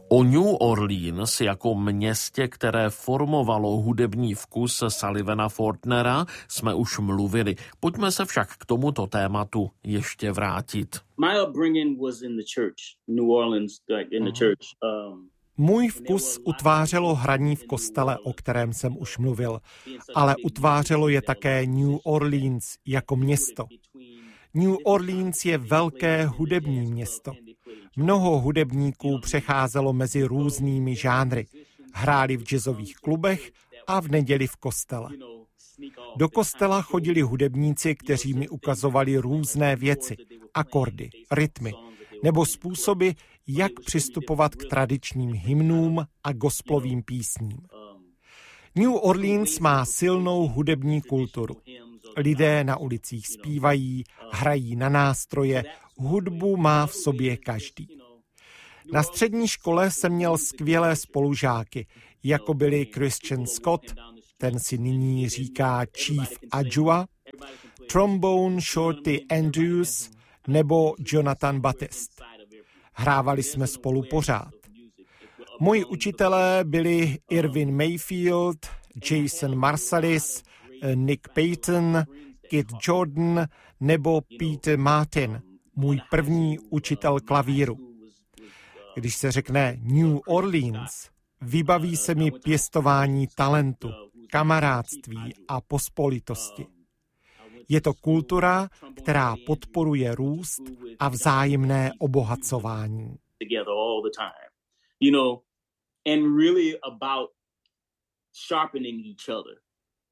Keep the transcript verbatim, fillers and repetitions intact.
O New Orleans jako městě, které formovalo hudební vkus Sullivana Fortnera, jsme už mluvili. Pojďme se však k tomuto tématu ještě vrátit. My upbringing was in the church, New Orleans, like in the church. Um, Můj vkus utvářelo hraní v kostele, o kterém jsem už mluvil, ale utvářelo je také New Orleans jako město. New Orleans je velké hudební město. Mnoho hudebníků přecházelo mezi různými žánry. Hráli v jazzových klubech a v neděli v kostele. Do kostela chodili hudebníci, kteří mi ukazovali různé věci, akordy, rytmy, nebo způsoby, jak přistupovat k tradičním hymnům a gospelovým písním. New Orleans má silnou hudební kulturu. Lidé na ulicích zpívají, hrají na nástroje, hudbu má v sobě každý. Na střední škole jsem měl skvělé spolužáky, jako byli Christian Scott, ten si nyní říká Chief Adjua, Trombone Shorty Andrews nebo Jonathan Batiste. Hrávali jsme spolu pořád. Moji učitelé byli Irvin Mayfield, Jason Marsalis, Nick Payton, Kit Jordan nebo Peter Martin, můj první učitel klavíru. Když se řekne New Orleans, vybaví se mi pěstování talentu, kamarádství a pospolitosti. Je to kultura, která podporuje růst a vzájemné obohacování. You know, and really about sharpening each other.